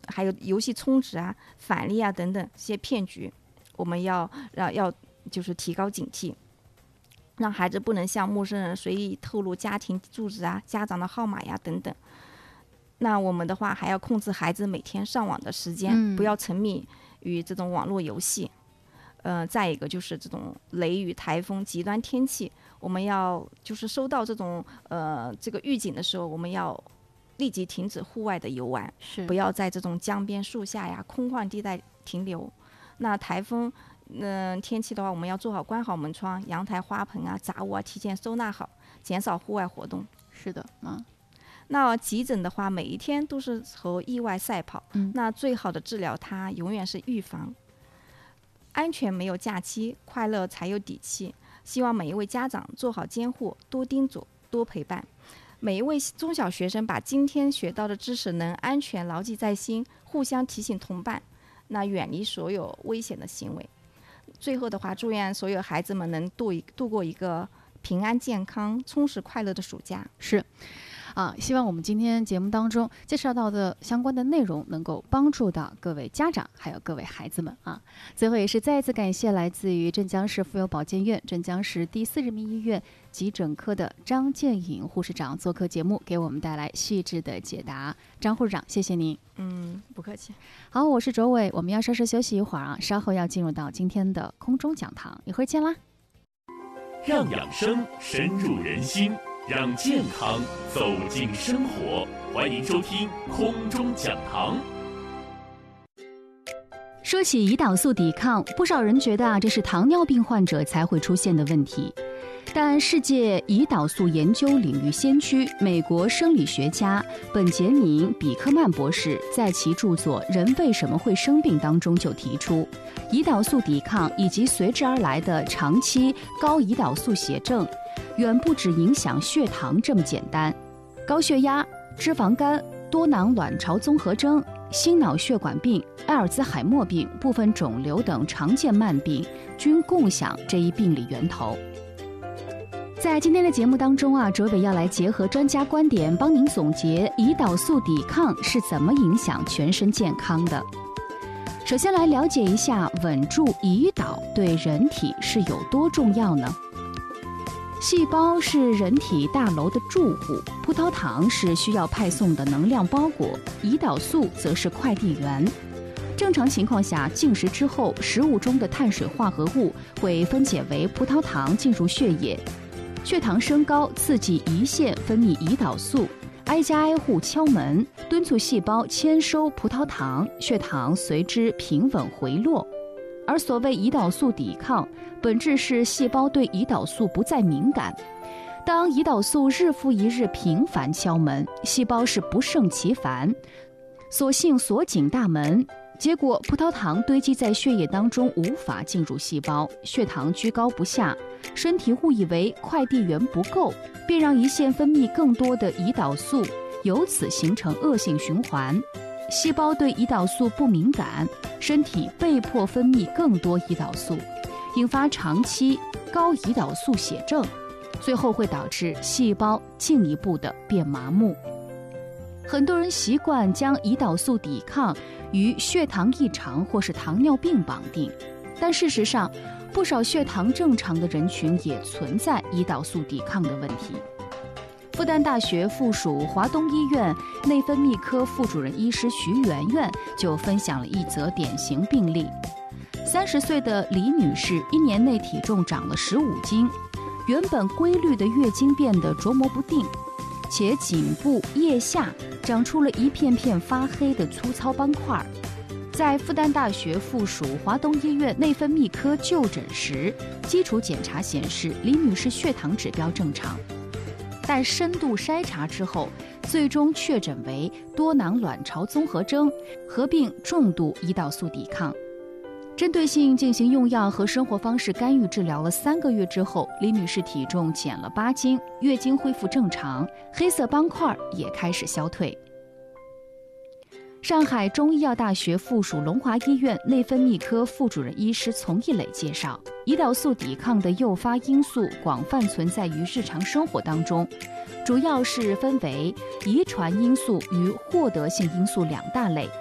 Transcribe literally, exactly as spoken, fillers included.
还有游戏充值啊、返利啊等等这些骗局，我们要要要就是提高警惕，让孩子不能向陌生人随意透露家庭住址啊、家长的号码呀等等。那我们的话还要控制孩子每天上网的时间， 嗯、 不要沉迷于这种网络游戏。呃，再一个就是这种雷雨、台风、极端天气，我们要就是收到这种呃这个预警的时候，我们要立即停止户外的游玩， 是不要在这种江边、树下呀、空旷地带停留。那台风嗯、呃、天气的话，我们要做好关好门窗、阳台、花盆啊、杂物啊，提前收纳好，减少户外活动。 是的，嗯。 那急诊的话，每一天都是和意外赛跑， 嗯、 那最好的治疗它永远是预防。安全没有假期，快乐才有底气。希望每一位家长做好监护，多叮嘱，多陪伴。每一位中小学生把今天学到的知识能安全牢记在心，互相提醒同伴，那远离所有危险的行为。最后的话，祝愿所有孩子们能度一度过一个平安、健康、充实、快乐的暑假。 是。啊，希望我们今天节目当中介绍到的相关的内容能够帮助到各位家长还有各位孩子们啊。最后也是再一次感谢来自于镇江市妇幼保健院镇江市第四人民医院急诊科的张建颖护士长做客节目，给我们带来细致的解答。张护士长，谢谢您。 嗯，不客气。 好，我是卓伟，我们要稍事休息一会儿啊，稍后要进入到今天的空中讲堂，一会儿见啦。 让养生深入人心，让健康走进生活，欢迎收听空中讲堂。 说起胰岛素抵抗，不少人觉得啊，这是糖尿病患者才会出现的问题。但世界胰岛素研究领域先驱美国生理学家本杰明·比克曼博士在其著作《人为什么会生病》当中就提出，胰岛素抵抗以及随之而来的长期高胰岛素血症远不只影响血糖这么简单，高血压、脂肪肝、多囊卵巢综合征、心脑血管病、阿尔兹海默病、部分肿瘤等常见慢病均共享这一病理源头。在今天的节目当中啊，卓伟要来结合专家观点，帮您总结胰岛素抵抗是怎么影响全身健康的。首先来了解一下稳住胰岛对人体是有多重要呢？细胞是人体大楼的住户，葡萄糖是需要派送的能量包裹，胰岛素则是快递员。正常情况下，进食之后，食物中的碳水化合物会分解为葡萄糖进入血液，血糖升高刺激胰腺分泌胰岛素，挨家挨户敲门，敦促细胞签收葡萄糖，血糖随之平稳回落。而所谓胰岛素抵抗，本质是细胞对胰岛素不再敏感。当胰岛素日复一日频繁敲门，细胞是不胜其烦，索性锁紧大门，结果葡萄糖堆积在血液当中，无法进入细胞，血糖居高不下，身体误以为快递员不够，便让胰腺分泌更多的胰岛素，由此形成恶性循环。细胞对胰岛素不敏感，身体被迫分泌更多胰岛素，引发长期高胰岛素血症，最后会导致细胞进一步的变麻木。很多人习惯将胰岛素抵抗与血糖异常或是糖尿病绑定，但事实上，不少血糖正常的人群也存在胰岛素抵抗的问题。复旦大学附属华东医院内分泌科副主任医师徐媛媛就分享了一则典型病例。三十岁的李女士一年内体重长了十五斤，原本规律的月经变得琢磨不定，且颈部腋下长出了一片片发黑的粗糙斑块。在复旦大学附属华东医院内分泌科就诊时，基础检查显示李女士血糖指标正常，但深度筛查之后，最终确诊为多囊卵巢综合征，合并重度胰岛素抵抗。针对性进行用药和生活方式干预治疗了三个月之后，李女士体重减了八斤，月经恢复正常，黑色斑块也开始消退。上海中医药大学附属龙华医院内分泌科副主任医师丛艺磊介绍，胰岛素抵抗的诱发因素广泛存在于日常生活当中，主要是分为遗传因素与获得性因素两大类。